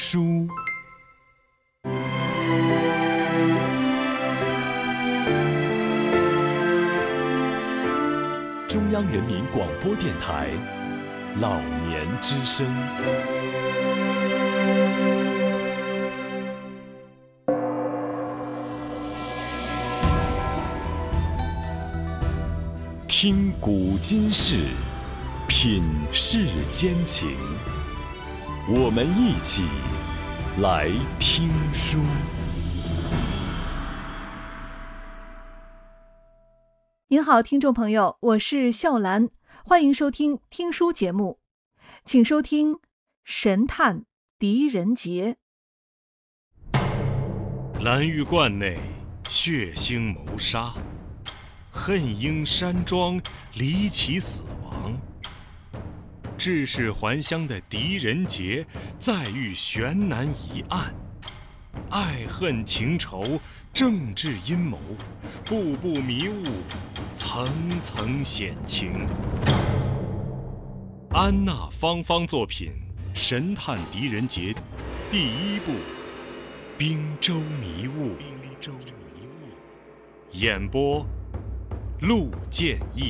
书。中央人民广播电台老年之声。听古今事，品世间情，我们一起来听书。 您好，听众朋友，我是笑兰，欢迎收听听书节目，请收听《神探狄仁杰》。 蓝玉观内血腥谋杀，恨婴山庄离奇死亡。志士还乡的狄仁杰再遇悬难疑案，爱恨情仇，政治阴谋，步步迷雾，层层险情。安娜芳芳作品《神探狄仁杰》第一部《滨州迷雾》，演播陆建义。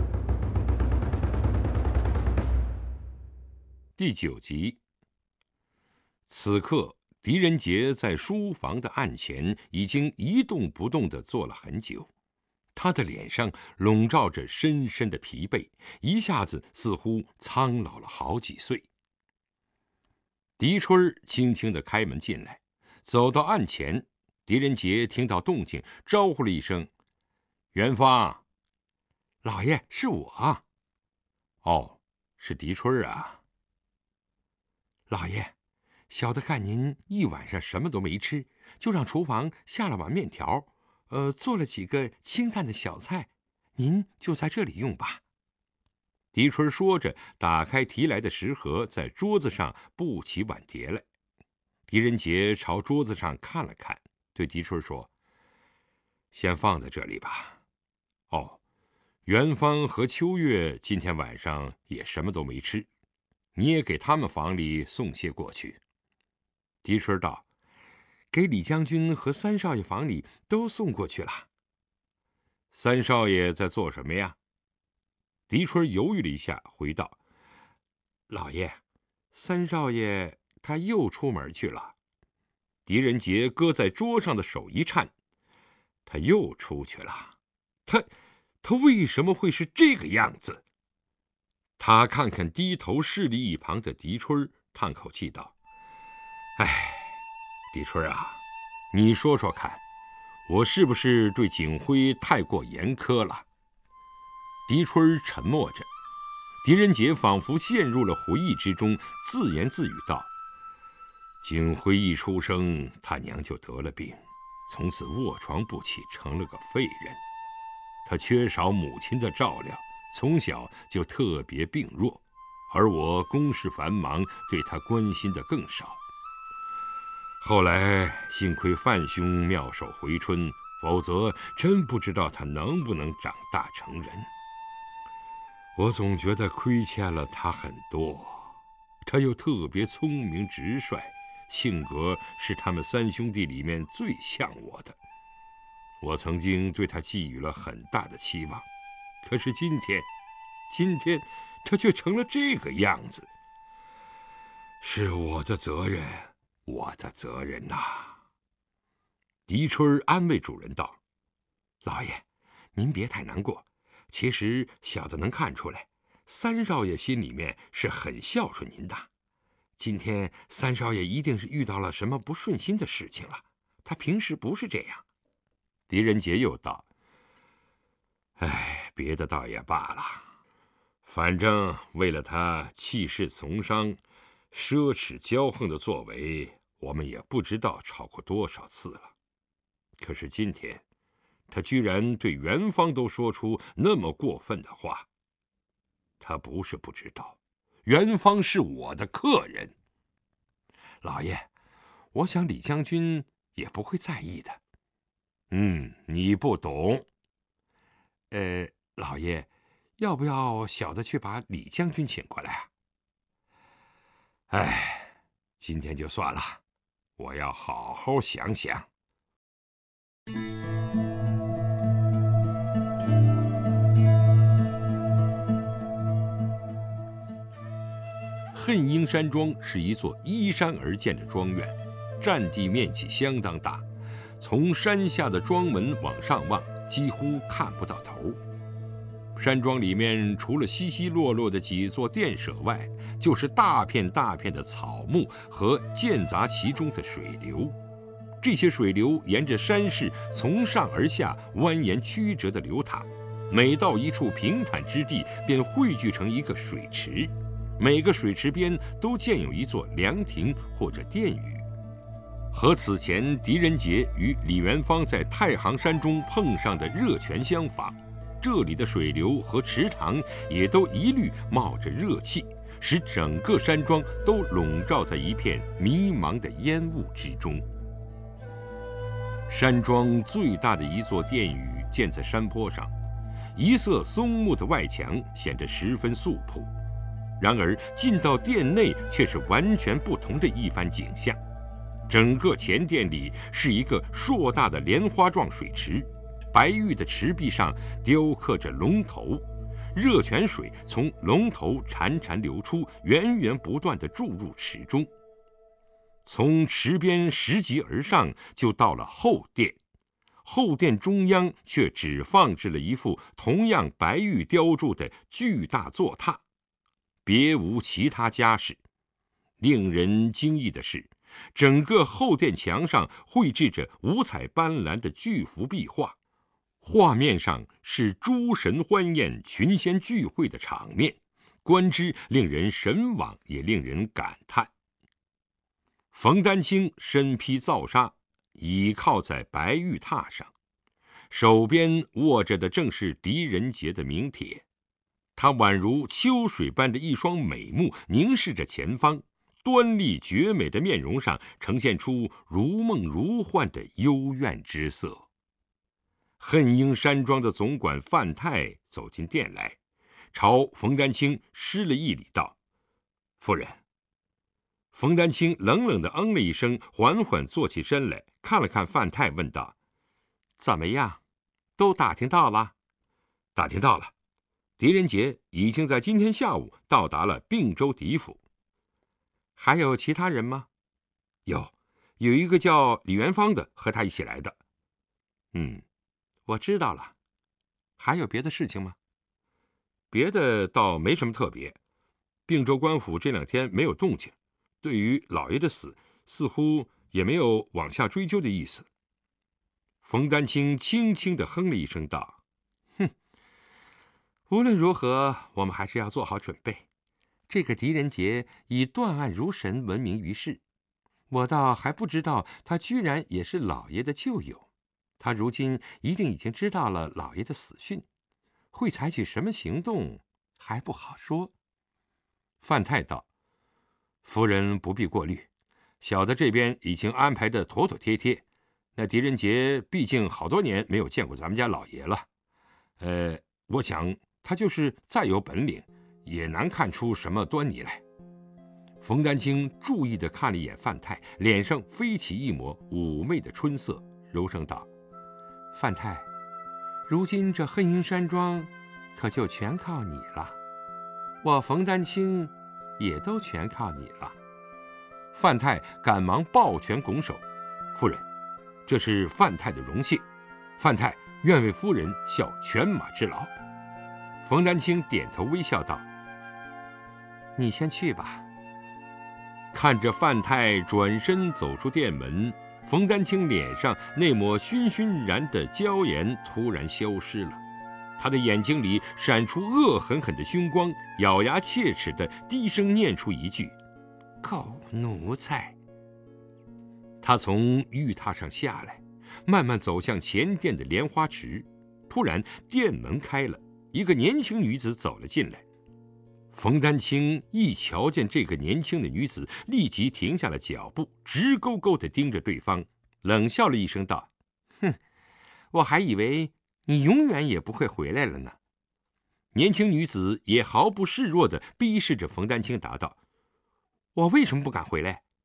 第9集。此刻狄仁杰在书房的案前已经一动不动地坐了很久，他的脸上笼罩着深深的疲惫，一下子似乎苍老了好几岁。狄春轻轻地开门进来，走到案前，狄仁杰听到动静，招呼了一声：“元芳。”“老爷，是我。”“哦，是狄春啊。”“老爷，小的看您一晚上什么都没吃，就让厨房下了碗面条，做了几个清淡的小菜，您就在这里用吧。”狄春说着，打开提来的食盒，在桌子上布起碗碟来。狄仁杰朝桌子上看了看，对狄春说：“先放在这里吧。哦，元芳和秋月今天晚上也什么都没吃，你也给他们房里送些过去。”狄春道：“给李将军和三少爷房里都送过去了。”“三少爷在做什么呀？”狄春犹豫了一下，回道：“老爷，三少爷他又出门去了。”狄仁杰搁在桌上的手一颤：“他又出去了？他为什么会是这个样子？”他看看低头侍立一旁的狄春，叹口气道：“哎，狄春啊，你说说看，我是不是对景辉太过严苛了？”狄春沉默着，狄仁杰仿佛陷入了回忆之中，自言自语道：“景辉一出生，他娘就得了病，从此卧床不起，成了个废人。他缺少母亲的照料，从小就特别病弱，而我公事繁忙，对他关心的更少。后来幸亏范兄妙手回春，否则真不知道他能不能长大成人。我总觉得亏欠了他很多，他又特别聪明直率，性格是他们三兄弟里面最像我的。我曾经对他寄予了很大的期望，可是今天他却成了这个样子。是我的责任，我的责任呐。”狄春安慰主人道：“老爷，您别太难过，其实小的能看出来，三少爷心里面是很孝顺您的。今天三少爷一定是遇到了什么不顺心的事情了，他平时不是这样。”狄仁杰又道：“哎，别的倒也罢了，反正为了他气势从商、奢侈骄横的作为，我们也不知道吵过多少次了。可是今天他居然对元芳都说出那么过分的话。他不是不知道，元芳是我的客人。老爷，我想李将军也不会在意的。”“你不懂。老爷，要不要小的去把李将军请过来啊？”“哎， 今天就算了，我要好好想想。恨英山庄是一座依山而建的庄园，占地面积相当大，从山下的庄门往上望，几乎看不到头。山庄里面除了稀稀落落的几座店舍外，就是大片大片的草木和间杂其中的水流。这些水流沿着山势从上而下蜿蜒曲折地流淌，每到一处平坦之地，便汇聚成一个水池。每个水池边都建有一座凉亭或者殿宇。和此前狄仁杰与李元芳在太行山中碰上的热泉相仿，这里的水流和池塘也都一律冒着热气，使整个山庄都笼罩在一片迷茫的烟雾之中。山庄最大的一座殿宇建在山坡上，一色松木的外墙显得十分素朴。然而进到殿内却是完全不同的一番景象。整个前殿里是一个硕大的莲花状水池，白玉的池壁上雕刻着龙头，热泉水从龙头潺潺流出，源源不断地注入池中。从池边拾级而上，就到了后殿。后殿中央却只放置了一副同样白玉雕铸的巨大坐榻，别无其他家饰。令人惊异的是，整个后殿墙上绘制着五彩斑斓的巨幅壁画，画面上是诸神欢宴、群仙聚会的场面，观之令人神往，也令人感叹。冯丹青身披皂纱，倚靠在白玉榻上，手边握着的正是狄仁杰的名帖。他宛如秋水般的一双美目凝视着前方，端丽绝美的面容上呈现出如梦如幻的幽怨之色。恨英山庄的总管范太走进店来，朝冯丹青施了一礼，道：“夫人。”冯丹青冷冷地嗯了一声，缓缓坐起身来，看了看范太，问道：“怎么样？都打听到了？”“打听到了。狄仁杰已经在今天下午到达了并州狄府。”“还有其他人吗？”“有一个叫李元芳的和他一起来的。”“我知道了。还有别的事情吗？”“别的倒没什么特别。并州官府这2天没有动静，对于老爷的死似乎也没有往下追究的意思。”冯丹青轻轻地哼了一声，道：“无论如何，我们还是要做好准备。这个狄仁杰以断案如神闻名于世，我倒还不知道他居然也是老爷的旧友。他如今一定已经知道了老爷的死讯，会采取什么行动还不好说。”范太道：“夫人不必过虑，小的这边已经安排得妥妥帖帖。那狄仁杰毕竟好多年没有见过咱们家老爷了，我想他就是再有本领，也难看出什么端倪来。”冯丹青注意地看了一眼范太，脸上飞起一抹妩媚的春色，柔声道：“范太，如今这恨英山庄可就全靠你了，我冯丹青也都全靠你了。”范太赶忙抱拳拱手：“夫人，这是范太的荣幸，范太愿为夫人效犬马之劳。”冯丹青点头微笑道：“你先去吧。”看着范太转身走出店门，冯丹青脸上那抹熏熏然的娇颜突然消失了，他的眼睛里闪出恶狠狠的凶光，咬牙切齿地低声念出一句：“狗奴才！”他从玉榻上下来，慢慢走向前殿的莲花池。突然殿门开了，一个年轻女子走了进来。冯丹青一瞧见这个年轻的女子，立即停下了脚步，直勾勾地盯着对方，冷笑了一声道：“我还以为你永远也不会回来了呢。”年轻女子也毫不示弱地逼视着冯丹青，答道：“我为什么不敢回来？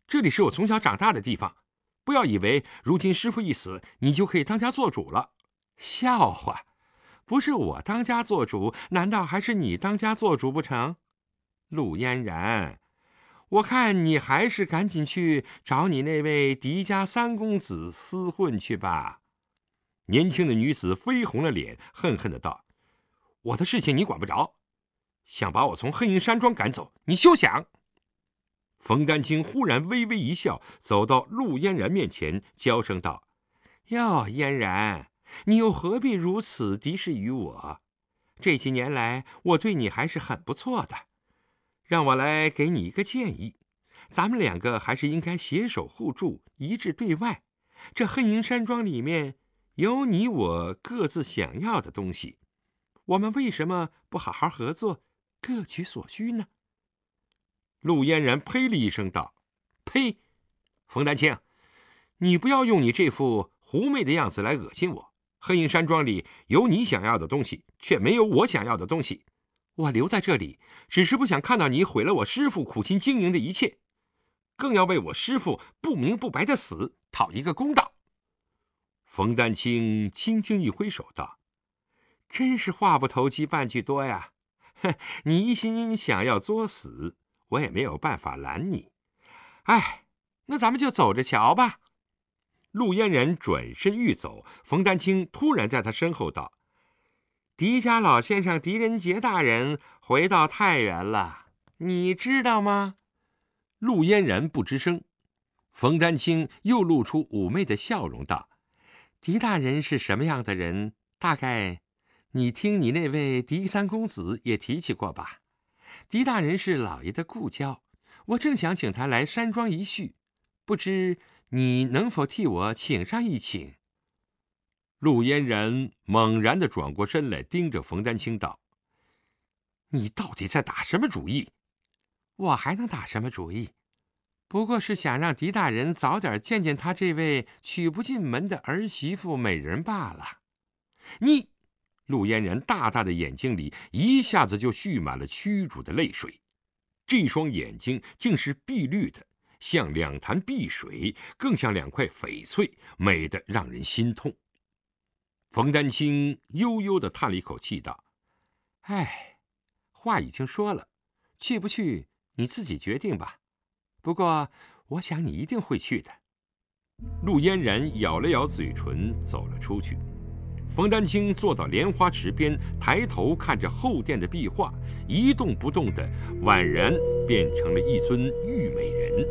这里是我从小长大的地方，不要以为如今师傅一死，你就可以当家做主了。笑话，不是我当家做主，难道还是你当家做主不成？陆嫣然，我看你还是赶紧去找你那位狄家三公子厮混去吧。年轻的女子绯红了脸，恨恨的道：我的事情你管不着，想把我从黑鹰山庄赶走，你休想！冯丹青忽然微微一笑，走到陆嫣然面前，娇声道：哟，嫣然，你又何必如此敌视于我？这几年来，我对你还是很不错的。让我来给你一个建议，咱们两个还是应该携手互助，一致对外。这黑鹰山庄里面有你我各自想要的东西，我们为什么不好好合作，各取所需呢？陆嫣然呸了一声道：呸！冯丹青，你不要用你这副狐媚的样子来恶心我。黑鹰山庄里有你想要的东西，却没有我想要的东西。我留在这里，只是不想看到你毁了我师父苦心经营的一切，更要为我师父不明不白的死讨一个公道。冯丹青轻轻一挥手道：真是话不投机半句多呀！你一心想要作死，我也没有办法拦你。哎，那咱们就走着瞧吧。陆嫣然转身欲走，冯丹青突然在他身后道：狄家老先生狄仁杰大人回到太原了，你知道吗？陆嫣然不吱声。冯丹青又露出妩媚的笑容道：狄大人是什么样的人，大概你听你那位狄三公子也提起过吧。狄大人是老爷的故交，我正想请他来山庄一叙，不知你能否替我请上一请？陆嫣然猛然地转过身来，盯着冯丹青道：你到底在打什么主意？我还能打什么主意？不过是想让狄大人早点见见他这位娶不进门的儿媳妇美人罢了。你……陆嫣然大大的眼睛里一下子就蓄满了屈辱的泪水，这双眼睛竟是碧绿的，像两潭碧水，更像两块翡翠，美得让人心痛。冯丹青悠悠地叹了一口气道：哎，话已经说了，去不去你自己决定吧。不过我想你一定会去的。陆嫣然咬了咬嘴唇，走了出去。冯丹青坐到莲花池边，抬头看着后殿的壁画，一动不动的，宛然变成了一尊玉美人。